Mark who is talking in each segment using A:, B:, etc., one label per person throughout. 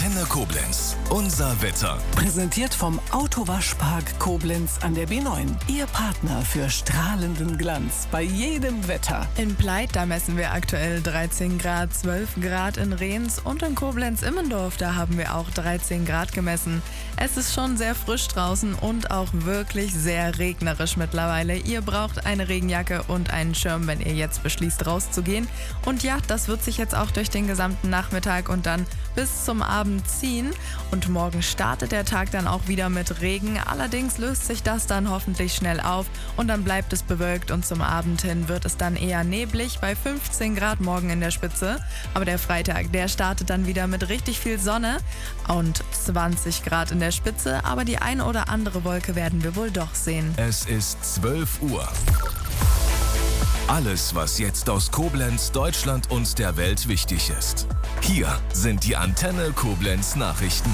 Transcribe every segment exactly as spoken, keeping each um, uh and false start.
A: Antenne Koblenz. Unser Wetter.
B: Präsentiert vom Autowaschpark Koblenz an der B neun. Ihr Partner für strahlenden Glanz bei jedem Wetter.
C: In Pleit, da messen wir aktuell dreizehn Grad, zwölf Grad in Rehns und in Koblenz-Immendorf, da haben wir auch dreizehn Grad gemessen. Es ist schon sehr frisch draußen und auch wirklich sehr regnerisch mittlerweile. Ihr braucht eine Regenjacke und einen Schirm, wenn ihr jetzt beschließt, rauszugehen. Und ja, das wird sich jetzt auch durch den gesamten Nachmittag und dann bis zum Abend ziehen. Und morgen startet der Tag dann auch wieder mit Regen. Allerdings löst sich das dann hoffentlich schnell auf und dann bleibt es bewölkt und zum Abend hin wird es dann eher neblig bei fünfzehn Grad morgen in der Spitze. Aber der Freitag, der startet dann wieder mit richtig viel Sonne und zwanzig Grad in der Spitze. Aber die eine oder andere Wolke werden wir wohl doch sehen.
A: Es ist zwölf Uhr. Alles, was jetzt aus Koblenz, Deutschland und der Welt wichtig ist. Hier sind die Antenne Koblenz Nachrichten.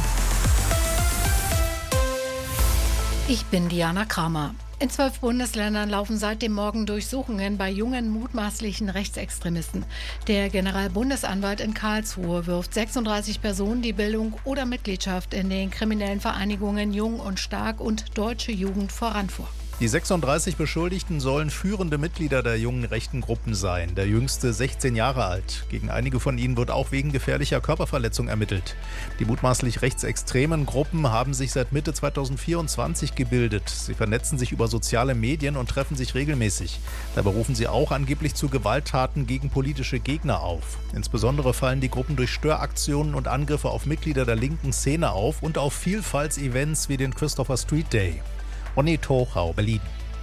D: Ich bin Diana Kramer. In zwölf Bundesländern laufen seit dem Morgen Durchsuchungen bei jungen mutmaßlichen Rechtsextremisten. Der Generalbundesanwalt in Karlsruhe wirft sechsunddreißig Personen die Bildung oder Mitgliedschaft in den kriminellen Vereinigungen Jung und Stark und Deutsche Jugend voran vor.
E: Die sechsunddreißig Beschuldigten sollen führende Mitglieder der jungen rechten Gruppen sein. Der jüngste sechzehn Jahre alt. Gegen einige von ihnen wird auch wegen gefährlicher Körperverletzung ermittelt. Die mutmaßlich rechtsextremen Gruppen haben sich seit Mitte zweitausendvierundzwanzig gebildet. Sie vernetzen sich über soziale Medien und treffen sich regelmäßig. Dabei rufen sie auch angeblich zu Gewalttaten gegen politische Gegner auf. Insbesondere fallen die Gruppen durch Störaktionen und Angriffe auf Mitglieder der linken Szene auf und auf Vielfaltsevents wie den Christopher Street Day. Ronny Tochau, Berlin.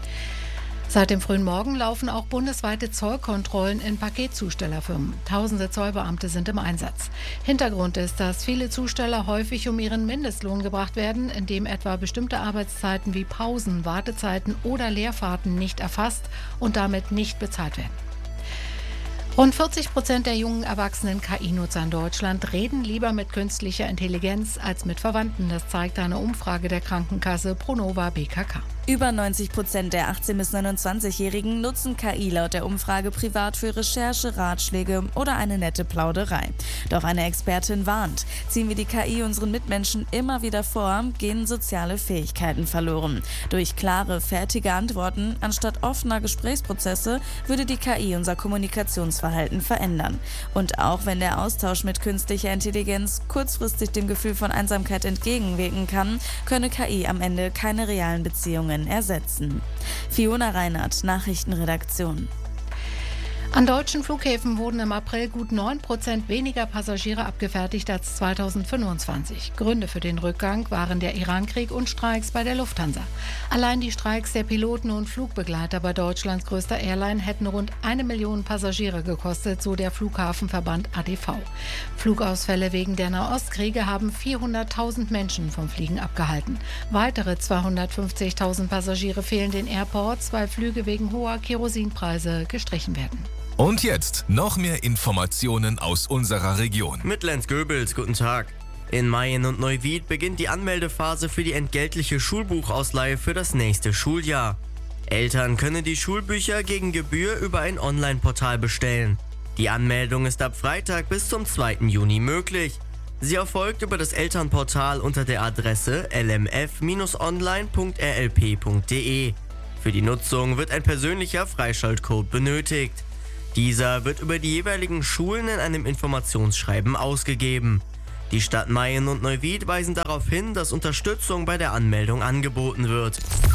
D: Seit dem frühen Morgen laufen auch bundesweite Zollkontrollen in Paketzustellerfirmen. Tausende Zollbeamte sind im Einsatz. Hintergrund ist, dass viele Zusteller häufig um ihren Mindestlohn gebracht werden, indem etwa bestimmte Arbeitszeiten wie Pausen, Wartezeiten oder Leerfahrten nicht erfasst und damit nicht bezahlt werden. Rund vierzig Prozent der jungen erwachsenen K I-Nutzer in Deutschland reden lieber mit künstlicher Intelligenz als mit Verwandten. Das zeigt eine Umfrage der Krankenkasse Pronova B K K.
F: Über neunzig Prozent der achtzehn- bis neunundzwanzigjährigen nutzen K I laut der Umfrage privat für Recherche, Ratschläge oder eine nette Plauderei. Doch eine Expertin warnt, ziehen wir die K I unseren Mitmenschen immer wieder vor, gehen soziale Fähigkeiten verloren. Durch klare, fertige Antworten anstatt offener Gesprächsprozesse würde die K I unser Kommunikationsverhalten verändern. Und auch wenn der Austausch mit künstlicher Intelligenz kurzfristig dem Gefühl von Einsamkeit entgegenwirken kann, könne K I am Ende keine realen Beziehungen ersetzen. Fiona Reinhardt, Nachrichtenredaktion.
D: An deutschen Flughäfen wurden im April gut neun Prozent weniger Passagiere abgefertigt als zweitausendfünfundzwanzig. Gründe für den Rückgang waren der Irankrieg und Streiks bei der Lufthansa. Allein die Streiks der Piloten und Flugbegleiter bei Deutschlands größter Airline hätten rund eine Million Passagiere gekostet, so der Flughafenverband A D V. Flugausfälle wegen der Nahostkriege haben vierhunderttausend Menschen vom Fliegen abgehalten. Weitere zweihundertfünfzigtausend Passagiere fehlen den Airports, weil Flüge wegen hoher Kerosinpreise gestrichen werden.
A: Und jetzt noch mehr Informationen aus unserer Region.
G: Mit Lenz Goebels, guten Tag. In Mayen und Neuwied beginnt die Anmeldephase für die entgeltliche Schulbuchausleihe für das nächste Schuljahr. Eltern können die Schulbücher gegen Gebühr über ein Online-Portal bestellen. Die Anmeldung ist ab Freitag bis zum zweiten Juni möglich. Sie erfolgt über das Elternportal unter der Adresse l m f online punkt r l p punkt d e. Für die Nutzung wird ein persönlicher Freischaltcode benötigt. Dieser wird über die jeweiligen Schulen in einem Informationsschreiben ausgegeben. Die Stadt Mayen und Neuwied weisen darauf hin, dass Unterstützung bei der Anmeldung angeboten wird.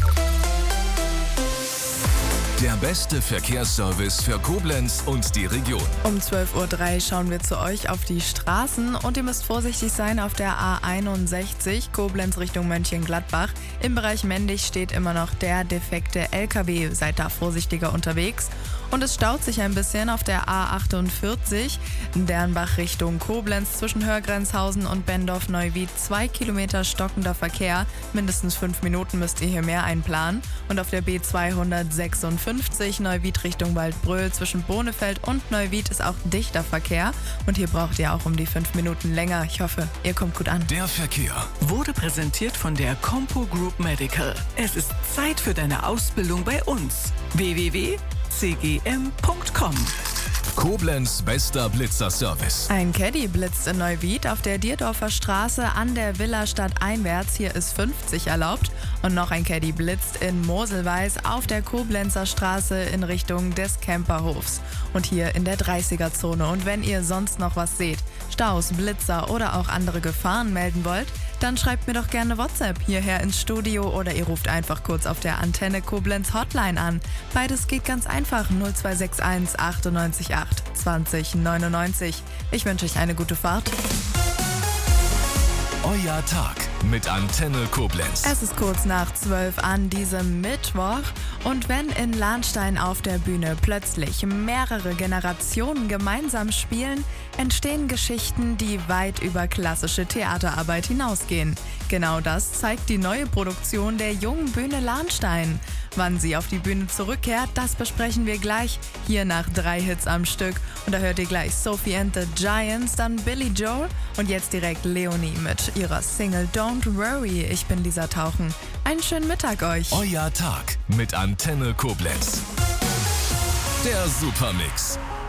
A: Der beste Verkehrsservice für Koblenz und die Region.
C: Um zwölf Uhr drei schauen wir zu euch auf die Straßen und ihr müsst vorsichtig sein auf der A einundsechzig, Koblenz Richtung Mönchengladbach. Im Bereich Mendig steht immer noch der defekte L K W, seid da vorsichtiger unterwegs. Und es staut sich ein bisschen auf der A achtundvierzig, Dernbach Richtung Koblenz zwischen Hörgrenzhausen und Bendorf-Neuwied. Zwei Kilometer stockender Verkehr, mindestens fünf Minuten müsst ihr hier mehr einplanen. Und auf der B zweihundertsechsundfünfzig Neuwied Richtung Waldbröl zwischen Bonefeld und Neuwied ist auch dichter Verkehr. Und hier braucht ihr auch um die fünf Minuten länger. Ich hoffe, ihr kommt gut an.
A: Der Verkehr
B: Wurde präsentiert von der Compo Group Medical. Es ist Zeit für deine Ausbildung bei uns. w w w punkt c g m punkt com
A: Koblenz bester Blitzerservice.
C: Ein Caddy blitzt in Neuwied auf der Dierdorfer Straße an der Villa stadteinwärts. Hier ist fünfzig erlaubt. Und noch ein Caddy blitzt in Moselweiß auf der Koblenzer Straße in Richtung des Camperhofs. Und hier in der dreißiger-Zone. Und wenn ihr sonst noch was seht, Staus, Blitzer oder auch andere Gefahren melden wollt, dann schreibt mir doch gerne WhatsApp hierher ins Studio oder ihr ruft einfach kurz auf der Antenne Koblenz Hotline an. Beides geht ganz einfach, null zwei sechs eins achtundneunzig acht zwanzig neunundneunzig. Ich wünsche euch eine gute Fahrt.
A: Euer Tag mit Antenne Koblenz.
C: Es ist kurz nach zwölf an diesem Mittwoch und wenn in Lahnstein auf der Bühne plötzlich mehrere Generationen gemeinsam spielen, entstehen Geschichten, die weit über klassische Theaterarbeit hinausgehen. Genau das zeigt die neue Produktion der Jungen Bühne Lahnstein. Wann sie auf die Bühne zurückkehrt, das besprechen wir gleich hier nach drei Hits am Stück. Und da hört ihr gleich Sophie and the Giants, dann Billy Joel und jetzt direkt Leonie mit ihrer Single Don't Worry. Ich bin Lisa Tauchen. Einen schönen Mittag euch.
A: Euer Tag mit Antenne Koblenz. Der Supermix.